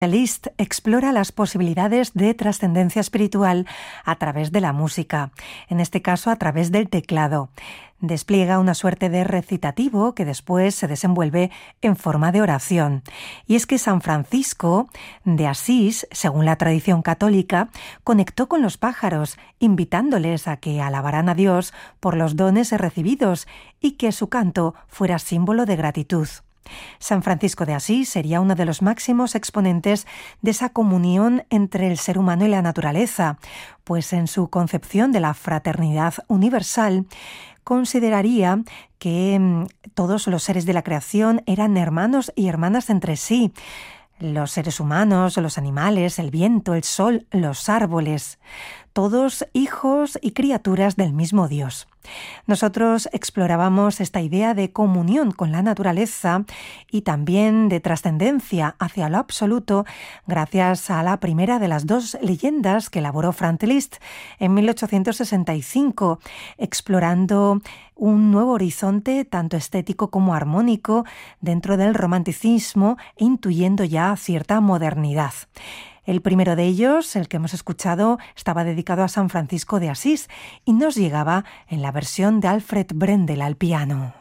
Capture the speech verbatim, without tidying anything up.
Liszt explora las posibilidades de trascendencia espiritual a través de la música, en este caso a través del teclado. Despliega una suerte de recitativo que después se desenvuelve en forma de oración. Y es que San Francisco de Asís, según la tradición católica, conectó con los pájaros, invitándoles a que alabaran a Dios por los dones recibidos y que su canto fuera símbolo de gratitud. San Francisco de Asís sería uno de los máximos exponentes de esa comunión entre el ser humano y la naturaleza, pues en su concepción de la fraternidad universal consideraría que mm, todos los seres de la creación eran hermanos y hermanas entre sí. Los seres humanos, los animales, el viento, el sol, los árboles, todos hijos y criaturas del mismo Dios. Nosotros explorábamos esta idea de comunión con la naturaleza y también de trascendencia hacia lo absoluto gracias a la primera de las dos leyendas que elaboró Franz Liszt en mil ochocientos sesenta y cinco, explorando un nuevo horizonte tanto estético como armónico dentro del romanticismo e intuyendo ya cierta modernidad. El primero de ellos, el que hemos escuchado, estaba dedicado a San Francisco de Asís y nos llegaba en la versión de Alfred Brendel al piano.